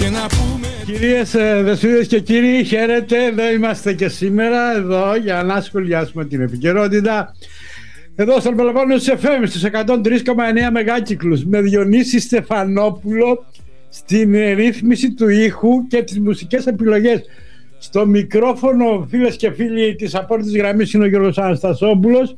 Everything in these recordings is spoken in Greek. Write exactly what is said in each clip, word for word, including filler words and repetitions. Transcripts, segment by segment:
Κυρίες, δεσποίδες και κύριοι, χαίρετε. Εδώ είμαστε και σήμερα, εδώ για να σχολιάσουμε την επικαιρότητα. Εδώ στον Πελοπόννησο εφ εμ στους εκατόν τρία κόμμα εννέα μεγάκυκλους με Διονύση Στεφανόπουλο στην ρύθμιση του ήχου και τις μουσικές επιλογές. Στο μικρόφωνο, φίλες και φίλοι, της απόρριτης γραμμής είναι ο Γιώργος Αναστασόπουλος.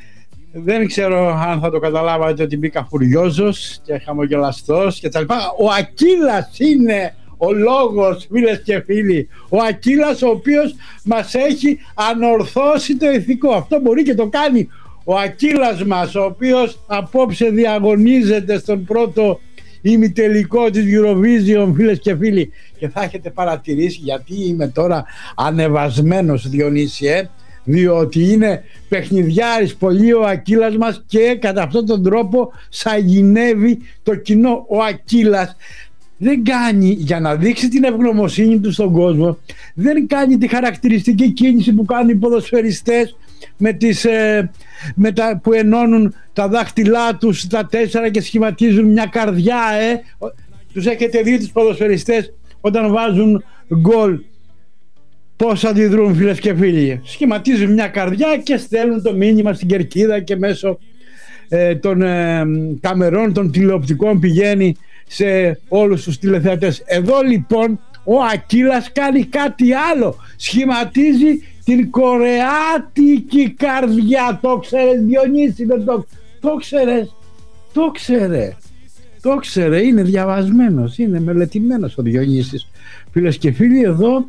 Δεν ξέρω αν θα το καταλάβατε ότι μπήκα φουριόζος και χαμογελαστός και τα λοιπά. Ο Ακύλας είναι ο λόγος, φίλες και φίλοι. Ο Ακύλας, ο οποίος μας έχει ανορθώσει το ηθικό. Αυτό μπορεί και το κάνει ο Ακύλας μας, ο οποίος απόψε διαγωνίζεται στον πρώτο ημιτελικό της Eurovision, φίλες και φίλοι. Και θα έχετε παρατηρήσει γιατί είμαι τώρα ανεβασμένος, Διονύση, ε? διότι είναι παιχνιδιάρης πολύ ο Ακύλας μας και κατά αυτόν τον τρόπο σαγηνεύει το κοινό. Ο Ακύλας δεν κάνει, για να δείξει την ευγνωμοσύνη του στον κόσμο, δεν κάνει τη χαρακτηριστική κίνηση που κάνουν οι ποδοσφαιριστές με τις, ε, με τα, που ενώνουν τα δάχτυλά τους τα τέσσερα και σχηματίζουν μια καρδιά. ε. Τους έχετε δει τους ποδοσφαιριστές όταν βάζουν γκολ πώς αντιδρούν, φίλες και φίλοι? Σχηματίζουν μια καρδιά και στέλνουν το μήνυμα στην κερκίδα και μέσω ε, των ε, καμερών των τηλεοπτικών πηγαίνει σε όλους τους τηλεθεατές. Εδώ λοιπόν ο Ακύλας κάνει κάτι άλλο. Σχηματίζει την κορεάτικη καρδιά. Το ξέρεις, Διονύση? Δεν το, το ξέρεις? Το ξέρε. Το ξέρε. Είναι διαβασμένος, είναι μελετημένος ο Διονύσης, φίλες και φίλοι. Εδώ,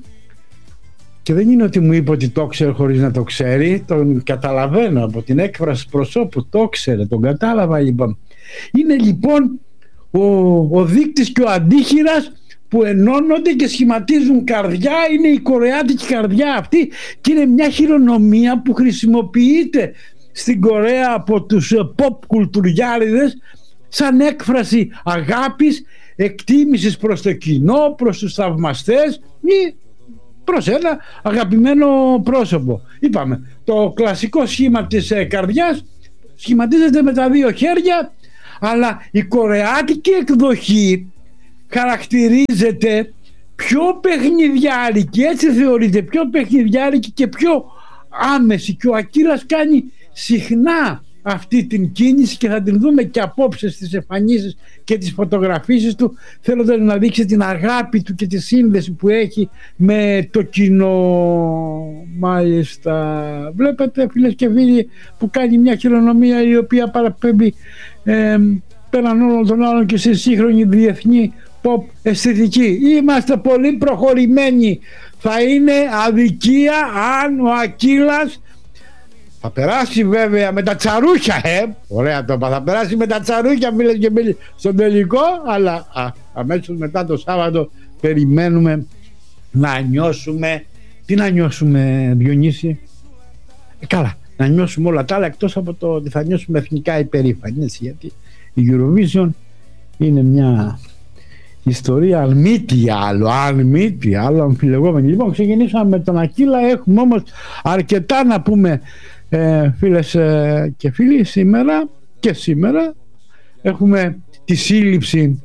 και δεν είναι ότι μου είπε ότι το ξέρει χωρίς να το ξέρει, τον καταλαβαίνω από την έκφραση προσώπου. Το ξέρε, τον κατάλαβα λοιπόν. Είναι λοιπόν ο, ο δείκτης και ο αντίχειρας που ενώνονται και σχηματίζουν καρδιά. Είναι η κορεάτικη καρδιά αυτή και είναι μια χειρονομία που χρησιμοποιείται στην Κορέα από τους pop κουλτουριάριδες σαν έκφραση αγάπης, εκτίμησης προς το κοινό, προς τους θαυμαστές ή προς ένα αγαπημένο πρόσωπο. Είπαμε, το κλασικό σχήμα της ε, καρδιάς σχηματίζεται με τα δύο χέρια, αλλά η κορεάτικη εκδοχή χαρακτηρίζεται πιο παιχνιδιάρικη, έτσι θεωρείται, πιο παιχνιδιάρικη και πιο άμεση, και ο Ακύλας κάνει συχνά αυτή την κίνηση και θα την δούμε και απόψε στις εμφανίσεις και τις φωτογραφίσεις του, θέλοντας να δείξει την αγάπη του και τη σύνδεση που έχει με το κοινό. Μάλιστα, βλέπετε, φίλες και φίλοι, που κάνει μια χειρονομία η οποία παραπέμπει ε, πέραν όλων των άλλων και σε σύγχρονη διεθνή pop αισθητική. Είμαστε πολύ προχωρημένοι. Θα είναι αδικία αν ο Ακύλας θα περάσει βέβαια με τα τσαρούχια, ε! Ωραία το είπα, θα περάσει με τα τσαρούχια, φίλες και φίλοι, στον τελικό, αλλά α, αμέσως μετά το Σάββατο περιμένουμε να νιώσουμε. Τι να νιώσουμε, Διονύση? Ε, καλά, να νιώσουμε όλα τα άλλα εκτός από το ότι θα νιώσουμε εθνικά υπερήφανοι, έτσι, γιατί η Eurovision είναι μια ιστορία, αν μη τι άλλο, αν μη τι άλλο, αμφιλεγόμενη. Λοιπόν, ξεκινήσαμε με τον Ακύλα, έχουμε όμως αρκετά να πούμε, ε, φίλες ε, και φίλοι. Σήμερα και σήμερα έχουμε τη σύλληψη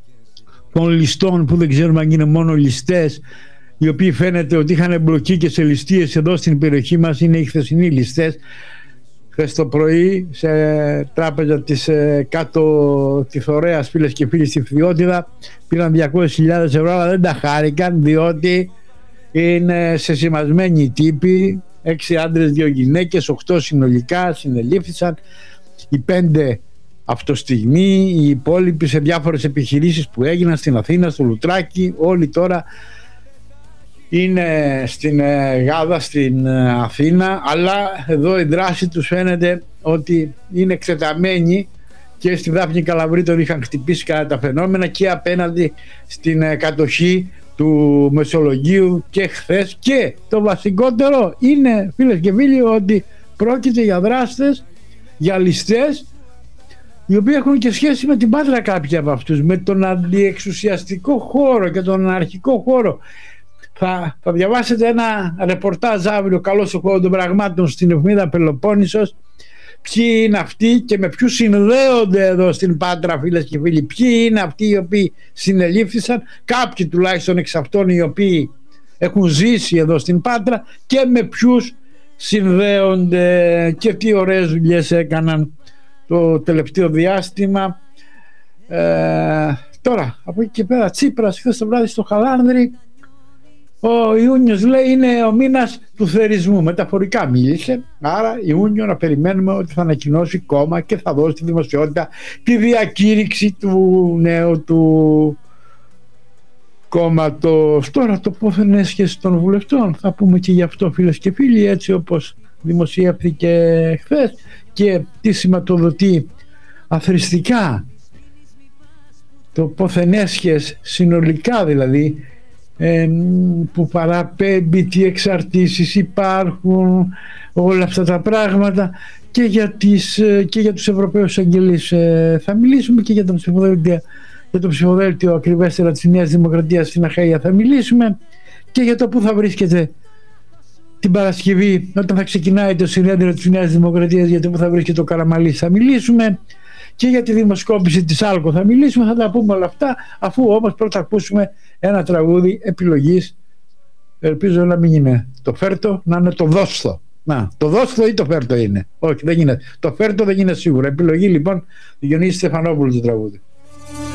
των ληστών, που δεν ξέρουμε αν είναι μόνο ληστές, οι οποίοι φαίνεται ότι είχαν εμπλοκή και σε ληστείες εδώ στην περιοχή μας. Είναι οι χθεσινοί ληστές. Χθες το πρωί σε τράπεζα της ε, κάτω της Θωρέας, φίλες και φίλοι, στη Φθιώτιδα, πήραν διακόσιες χιλιάδες ευρώ, αλλά δεν τα χάρηκαν, διότι είναι σε σημασμένοι τύποι. Έξι άντρες, δύο γυναίκες, οκτώ συνολικά συνελήφθησαν, οι πέντε αυτό στιγμή, οι υπόλοιποι σε διάφορες επιχειρήσεις που έγιναν στην Αθήνα, στο Λουτράκι. Όλοι τώρα είναι στην Γάδα, στην Αθήνα, αλλά εδώ η δράση τους φαίνεται ότι είναι εκτεταμένη, και στη Δάφνη Καλαβρή τον είχαν χτυπήσει κατά τα φαινόμενα και απέναντι στην κατοχή του Μεσολογγίου και χθες. Και το βασικότερο είναι, φίλες και φίλοι, ότι πρόκειται για δράστες, για ληστές, οι οποίοι έχουν και σχέση με την Πάτρα, κάποιοι από αυτούς, με τον αντιεξουσιαστικό χώρο και τον αναρχικό χώρο. Θα, θα διαβάσετε ένα ρεπορτάζ αύριο, καλώς ο χώρο των πραγμάτων, στην εφημερίδα Πελοπόννησος, ποιοι είναι αυτοί και με ποιους συνδέονται εδώ στην Πάτρα, φίλες και φίλοι. Ποιοι είναι αυτοί οι οποίοι συνελήφθησαν, κάποιοι τουλάχιστον εξ αυτών οι οποίοι έχουν ζήσει εδώ στην Πάτρα, και με ποιους συνδέονται και τι ωραίες δουλειές έκαναν το τελευταίο διάστημα. Ε, τώρα από εκεί και πέρα, Τσίπρας χθες το βράδυ στο Χαλάνδρη, ο Ιούνιος λέει είναι ο μήνας του θερισμού, μεταφορικά μίλησε, άρα Ιούνιο να περιμένουμε ότι θα ανακοινώσει κόμμα και θα δώσει στη δημοσιότητα τη διακήρυξη του νέου του κόμματος. Τώρα το πόθεν έσχεση των βουλευτών, θα πούμε και γι' αυτό, φίλες και φίλοι, έτσι όπως δημοσιεύθηκε χθες και τι σηματοδοτεί αθρηστικά το πόθεν έσχες συνολικά, δηλαδή ε, που παραπέμπει τι εξαρτήσεις υπάρχουν, όλα αυτά τα πράγματα, και για, τις, και για τους Ευρωπαίους Αγγελείς ε, θα μιλήσουμε, και για το ψηφοδέλτιο, για το ψηφοδέλτιο ακριβέστερα της Νέας Δημοκρατίας στην Αχαΐα θα μιλήσουμε, και για το που θα βρίσκεται την Παρασκευή όταν θα ξεκινάει το συνέδριο της Νέας Δημοκρατίας, για το που θα βρίσκεται ο Καραμανλής θα μιλήσουμε, και για τη δημοσκόπηση της Άλκο θα μιλήσουμε. Θα τα πούμε όλα αυτά, αφού όμως πρώτα ακούσουμε ένα τραγούδι επιλογής. Ελπίζω να μην είναι το Φέρτο, να είναι το Δόστο. Να, το Δόστο ή το Φέρτο είναι. Όχι, δεν είναι. Το Φέρτο δεν είναι σίγουρα. Επιλογή λοιπόν του Διονύση Στεφανόπουλου το τραγούδι.